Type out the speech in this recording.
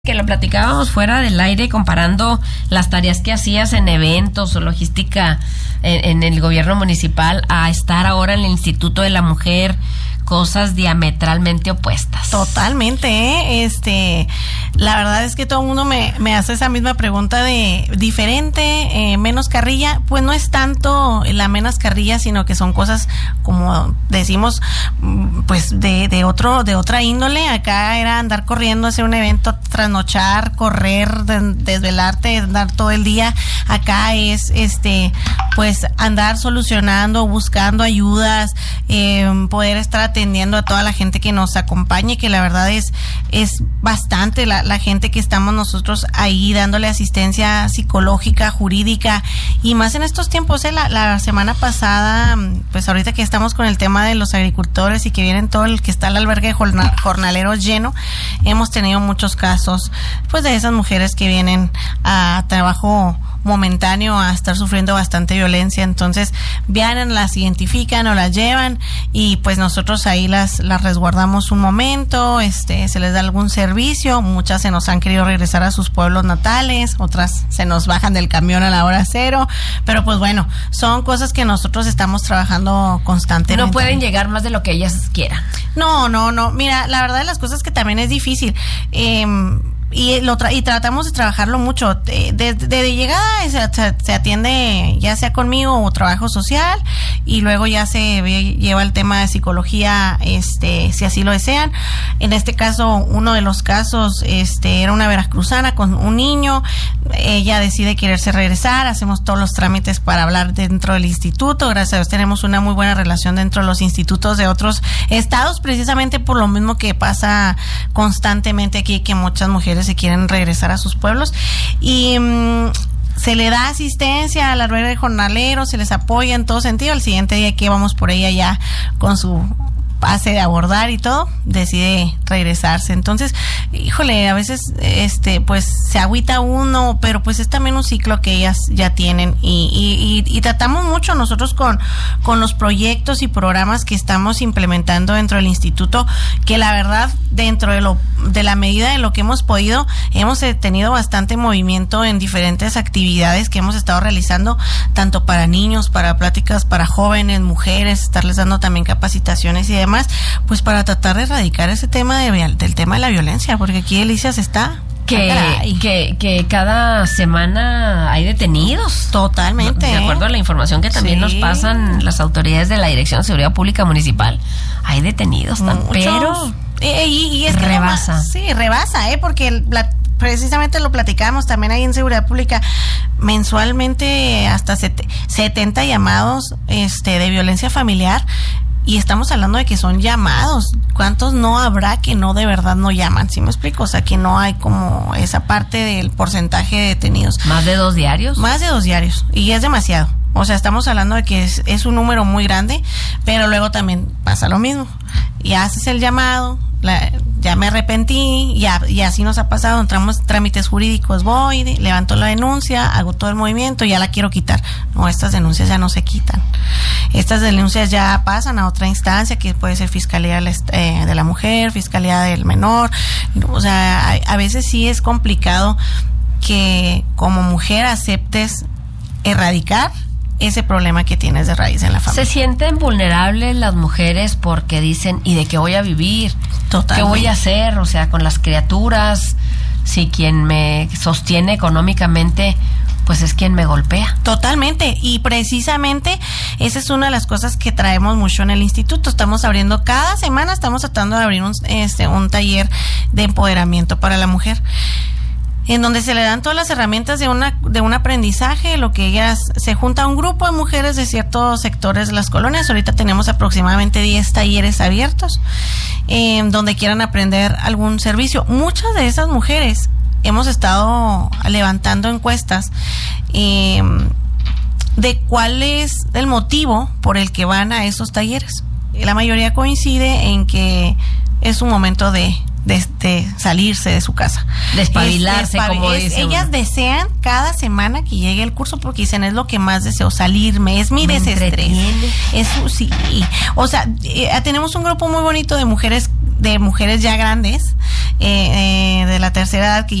Que lo platicábamos fuera del aire comparando las tareas que hacías en eventos o logística en el gobierno municipal a estar ahora en el Instituto de la Mujer, cosas diametralmente opuestas. Totalmente, la verdad es que todo el mundo me hace esa misma pregunta de diferente, menos carrilla. Pues no es tanto la menos carrilla, sino que son cosas, como decimos, pues de otra índole. Acá era andar corriendo, hacer un evento, trasnochar, correr, desvelarte, andar todo el día. Acá es pues andar solucionando, buscando ayudas, poder estar atendiendo a toda la gente que nos acompañe, que la verdad es bastante la gente que estamos nosotros ahí dándole asistencia psicológica, jurídica, y más en estos tiempos. La semana pasada, pues ahorita que estamos con el tema de los agricultores y que vienen todo el que está el albergue jornalero lleno, hemos tenido muchos casos pues de esas mujeres que vienen a trabajo momentáneo a estar sufriendo bastante violencia. Entonces vienen, las identifican o las llevan y pues nosotros ahí las resguardamos un momento, se les da algún servicio. Muchas se nos han querido regresar a sus pueblos natales, otras se nos bajan del camión a la hora cero, pero pues bueno, son cosas que nosotros estamos trabajando constantemente. No pueden llegar más de lo que ellas quieran. No, mira, la verdad de las cosas que también es difícil, y tratamos de trabajarlo mucho. De llegada se atiende ya sea conmigo o trabajo social, y luego ya se lleva el tema de psicología, si así lo desean. En este caso, uno de los casos, era una veracruzana con un niño. Ella decide quererse regresar, hacemos todos los trámites para hablar dentro del instituto. Gracias a Dios tenemos una muy buena relación dentro de los institutos de otros estados, precisamente por lo mismo que pasa constantemente aquí, que muchas mujeres se quieren regresar a sus pueblos, y se le da asistencia al albergue jornalero, se les apoya en todo sentido. Al siguiente día que vamos por ella ya con su pase de abordar y todo, decide regresarse. Entonces, híjole, a veces pues se agüita uno, pero pues es también un ciclo que ellas ya tienen, y tratamos mucho nosotros con los proyectos y programas que estamos implementando dentro del instituto, que la verdad, dentro de la medida de lo que hemos podido, hemos tenido bastante movimiento en diferentes actividades que hemos estado realizando, tanto para niños, para pláticas para jóvenes, mujeres, estarles dando también capacitaciones y demás, pues para tratar de erradicar ese tema del tema de la violencia, porque aquí Elisa se está que cada semana hay detenidos. Totalmente. De acuerdo a la información que también nos pasan las autoridades de la Dirección de Seguridad Pública Municipal, hay detenidos, pero y es que rebasa. Rebasa, porque precisamente lo platicábamos también ahí en Seguridad Pública, mensualmente hasta 70 llamados de violencia familiar. Y estamos hablando de que son llamados. ¿Cuántos no habrá que no de verdad no llaman? ¿Sí me explico? O sea, que no hay como esa parte del porcentaje de detenidos. ¿Más de 2 diarios? Más de 2 diarios. Y es demasiado. O sea, estamos hablando de que es un número muy grande, pero luego también pasa lo mismo. Y haces el llamado, ya me arrepentí, y así nos ha pasado. Entramos trámites jurídicos, voy, levanto la denuncia, hago todo el movimiento, ya la quiero quitar. No, estas denuncias ya no se quitan. Estas denuncias ya pasan a otra instancia, que puede ser Fiscalía de la Mujer, Fiscalía del Menor. O sea, a veces sí es complicado que como mujer aceptes erradicar ese problema que tienes de raíz en la familia. Se sienten vulnerables las mujeres porque dicen, ¿y de qué voy a vivir? Totalmente. ¿Qué voy a hacer? O sea, con las criaturas, si quien me sostiene económicamente pues es quien me golpea. Totalmente, y precisamente esa es una de las cosas que traemos mucho en el instituto. Estamos abriendo, cada semana estamos tratando de abrir un taller de empoderamiento para la mujer, en donde se le dan todas las herramientas de un aprendizaje, lo que ellas se junta un grupo de mujeres de ciertos sectores de las colonias. Ahorita tenemos aproximadamente 10 talleres abiertos, donde quieran aprender algún servicio. Muchas de esas mujeres hemos estado levantando encuestas de cuál es el motivo por el que van a esos talleres. La mayoría coincide en que es un momento de salirse de su casa, despabilarse, como dicen. Ellas desean cada semana que llegue el curso, porque dicen, es lo que más deseo, salirme, es mi desestrés. Eso sí. O sea, tenemos un grupo muy bonito de mujeres ya grandes, de la tercera edad que